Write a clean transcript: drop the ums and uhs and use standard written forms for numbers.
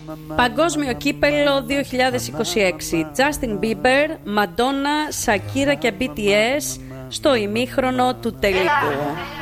Παγκόσμιο κύπελλο 2026. Justin Bieber, Madonna, Shakira και BTS στο ημίχρονο του τελικού.